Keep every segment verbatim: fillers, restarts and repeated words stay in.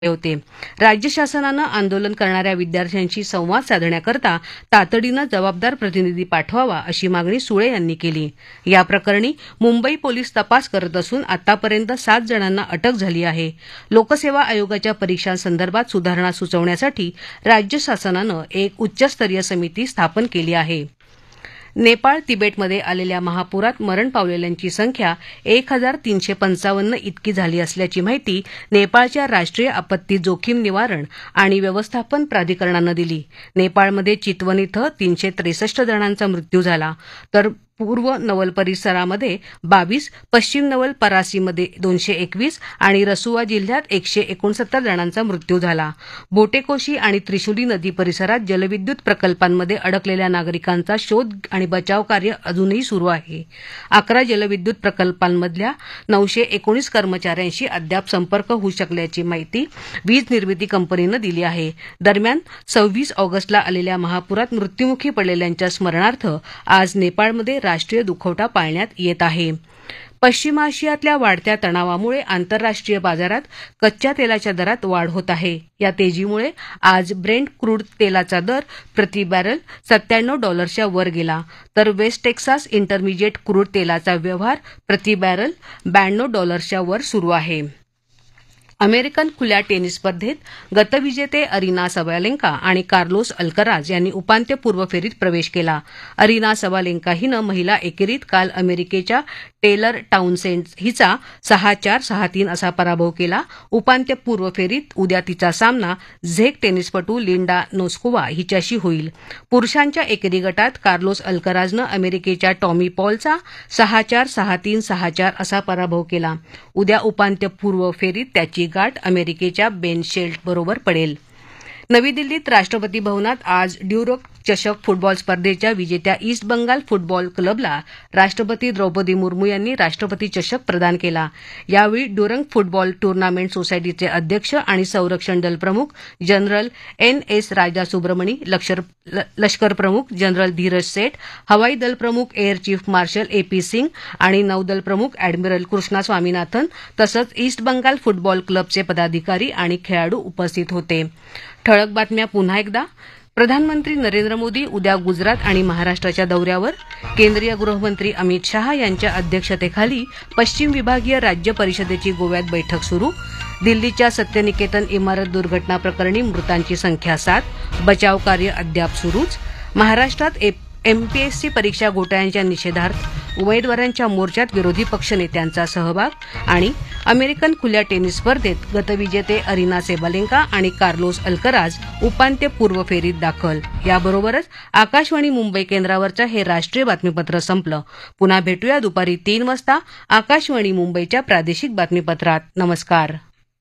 होते. राज्य शासनानं आंदोलन करणाऱ्या विद्यार्थ्यांशी संवाद साधण्याकरता तातडीनं जबाबदार प्रतिनिधी पाठवावा अशी मागणी सुळे यांनी केली. या प्रकरणी मुंबई पोलीस तपास करत असून आतापर्यंत सात जणांना अटक झाली आहे. लोकसेवा आयोगाच्या परीक्षांसंदर्भात सुधारणा सुचवण्यासाठी राज्य शासनानं एक उच्चस्तरीय समिती स्थापन केली आहे. नेपाळ तिबेटमध्ये आलेल्या महापुरात मरण पावलेल्यांची संख्या एक हजार तीनशे पंचावन्न इतकी झाली असल्याची माहिती नेपाळच्या राष्ट्रीय आपत्ती जोखीम निवारण आणि व्यवस्थापन प्राधिकरणानं दिली. नेपाळमध्ये चितवन इथं तीनशे त्रेसष्ट जणांचा मृत्यू झाला, तर पूर्व नवल परिसरामध्ये बावीस, पश्चिम नवल परासीमध्ये दोनशे एकवीस आणि रसुआ जिल्ह्यात एकशे एकोणसत्तर जणांचा मृत्यू झाला. बोटेकोशी आणि त्रिशुली नदी परिसरात जलविद्युत प्रकल्पांमध्ये अडकलेल्या नागरिकांचा शोध आणि बचाव कार्य अजूनही सुरू आहे. अकरा जलविद्युत प्रकल्पांमधल्या नऊशे एकोणीस कर्मचाऱ्यांशी अद्याप संपर्क होऊ शकल्याची माहिती वीज निर्मिती कंपनीनं दिली आहे. दरम्यान सव्वीस ऑगस्टला आलेल्या महापुरात मृत्युमुखी पडलेल्यांच्या स्मरणार्थ आज नेपाळमध्ये राष्ट्रीय दुखवटा पाळण्यात येत आहे. पश्चिम आशियातल्या वाढत्या तणावामुळे आंतरराष्ट्रीय बाजारात कच्च्या तेलाच्या दरात वाढ होत आहे. या तेजीमुळे आज ब्रेंट क्रूड तेलाचा दर प्रति बॅरल सत्त्याण्णव डॉलर्सच्या वर गेला, तर वेस्ट टेक्सास इंटरमिजिएट क्रूड तेलाचा व्यवहार प्रति बॅरल ब्याण्णव डॉलर्सच्या वर सुरू आहे. अमेरिकन खुल्या टेनिस स्पर्धेत गतविजेते अरिना सबालेंका आणि कार्लोस अल्कराज यांनी उपांत्यपूर्व फेरीत प्रवेश केला. अरिना सबालेंका हिनं महिला एकेरीत काल अमेरिकेच्या टेलर टाउनसेंड हिचा सहा चार सहा तीन असा पराभव केला. उपांत्यपूर्व फेरीत उद्या तिचा सामना झेक टेनिसपटू लिंडा नोस्कोवा हिच्याशी होईल. पुरुषांच्या एकेरी गटात कार्लोस अल्कराजनं अमेरिकेच्या टॉमी पॉलचा सहा चार सहा तीन सहा चार असा पराभव केला. उद्या उपांत्यपूर्व फेरीत त्याची गाठ अमेरिकेच्या बेन शेल्ट बरोबर पडेल. नवी दिल्लीत राष्ट्रपती भवनात आज ड्युरक चषक फुटबॉल स्पर्धेच्या विजेत्या ईस्ट बंगाल फुटबॉल क्लबला राष्ट्रपती द्रौपदी मुर्मू यांनी राष्ट्रपती चषक प्रदान केला. यावेळी ड्युरंग फुटबॉल टूर्नामेंट सोसायटीचे अध्यक्ष आणि संरक्षण दल प्रमुख जनरल एन एस राजा सुब्रमणी, लष्कर प्रमुख जनरल धीरज सेठ, हवाई दल प्रमुख air chief marshal A P Singh आणि नौदल प्रमुख अॅडमिरल कृष्णा स्वामीनाथन तसंच ईस्ट बंगाल फुटबॉल क्लबचे पदाधिकारी आणि खेळाडू उपस्थित होते. ठळक बातम्या पुन्हा एकदा. प्रधानमंत्री नरेंद्र मोदी उद्या गुजरात आणि महाराष्ट्राच्या दौऱ्यावर. केंद्रीय गृहमंत्री अमित शहा यांच्या अध्यक्षतेखाली पश्चिम विभागीय राज्य परिषदेची गोव्यात बैठक सुरू. दिल्लीच्या सत्यनिकेतन इमारत दुर्घटना प्रकरणी मृतांची संख्या सात. बचाव कार्य अद्याप सुरूच. महाराष्ट्रात एमपीएससी परीक्षा घोटाळ्यांच्या निषेधार्थ उमेदवारांच्या मोर्चात विरोधी पक्षनेत्यांचा सहभाग. आणि अमेरिकन खुल्या टेनिस स्पर्धेत गतविजेते अरिना सबालेंका आणि कार्लोस अल्कराज उपांत्यपूर्व फेरीत दाखल. याबरोबरच आकाशवाणी मुंबई केंद्रावरचं हे राष्ट्रीय बातमीपत्र संपलं. पुन्हा भेटूया दुपारी तीन वाजता आकाशवाणी मुंबईच्या प्रादेशिक बातमीपत्रात. नमस्कार.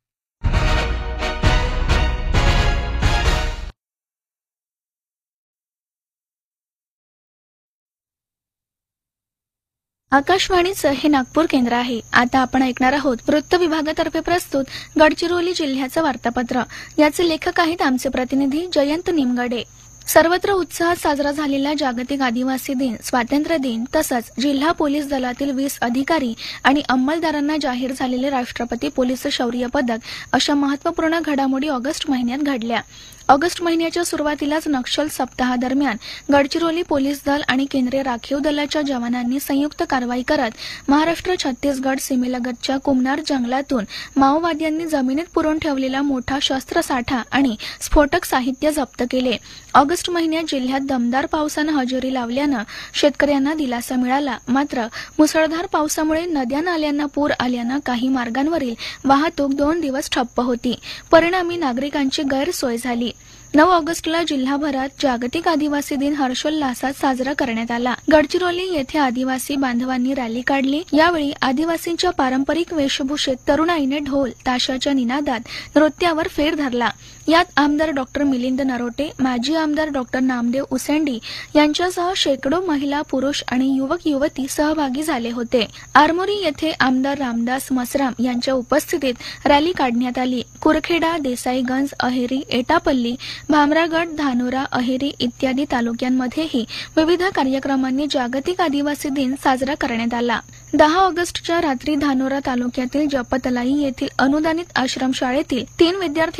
आकाशवाणीचं हे नागपूर केंद्र आहे. आता आपण ऐकणार आहोत वृत्त विभागातर्फे प्रस्तुत गडचिरोली जिल्ह्याचं वार्तापत्र. याचे लेखक आहेत आमचे प्रतिनिधी जयंत निमगडे. सर्वत्र उत्साहात साजरा झालेला जागतिक आदिवासी दिन, स्वातंत्र्य दिन तसंच जिल्हा पोलीस दलातील वीस अधिकारी आणि अंमलदारांना जाहीर झालेले राष्ट्रपती पोलीस शौर्य पदक अशा महत्वपूर्ण घडामोडी ऑगस्ट महिन्यात घडल्या. ऑगस्ट महिन्याच्या सुरुवातीलाच नक्षल सप्ताहादरम्यान गडचिरोली पोलीस दल आणि केंद्रीय राखीव दलाच्या जवानांनी संयुक्त कारवाई करत महाराष्ट्र छत्तीसगड सीमेलगतच्या कुमनार जंगलातून माओवाद्यांनी जमिनीत पुरून ठेवलेला मोठा शस्त्रसाठा आणि स्फोटक साहित्य जप्त केले. ऑगस्ट महिन्यात जिल्ह्यात दमदार पावसानं हजेरी लावल्यानं शेतकऱ्यांना दिलासा मिळाला. मात्र मुसळधार पावसामुळे नद्या नाल्यांना पूर आल्यानं काही मार्गांवरील वाहतूक दोन दिवस ठप्प होती. परिणामी नागरिकांची गैरसोय झाली. नऊ ऑगस्टला जिल्हाभरात जागतिक आदिवासी दिन हर्षोल्लासात साजरा करण्यात आला. गडचिरोली येथे आदिवासी बांधवांनी रॅली काढली. यावेळी आदिवासींच्या पारंपरिक वेशभूषेत तरुणाईने ढोल ताशाच्या निनादात नृत्यावर फेर धरला. यात आमदार डॉक्टर मिलिंद नरोटे, माजी आमदार डॉक्टर नामदेव उसेंडी यांच्यासह शेकडो महिला, पुरुष आणि युवक युवती सहभागी झाले होते. आरमोरी येथे आमदार रामदास मसराम यांच्या उपस्थितीत रॅली काढण्यात आली. कुरखेडा, देसाईगंज, अहेरी, एटापल्ली, भामरागड, धानोरा, अहेरी इत्यादी तालुक्यांमध्येही विविध कार्यक्रमांनी जागतिक आदिवासी दिन साजरा करण्यात आला. दहा ऑगस्टच्या रात्री धानोरा तालुक्यातील जपतलाई येथील अनुदानित आश्रमशाळेतील तीन विद्यार्थी